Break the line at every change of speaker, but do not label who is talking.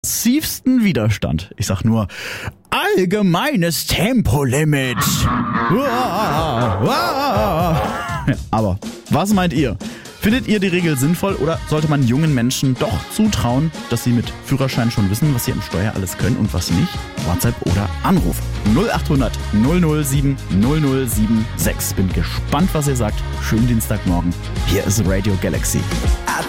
massivsten Widerstand. Ich sag nur, allgemeines Tempolimit. Aber was meint ihr? Findet ihr die Regel sinnvoll oder sollte man jungen Menschen doch zutrauen, dass sie mit Führerschein schon wissen, was sie am Steuer alles können und was nicht? WhatsApp oder Anruf 0800 007 007 6. Bin gespannt, was ihr sagt. Schönen Dienstagmorgen. Hier ist Radio Galaxy.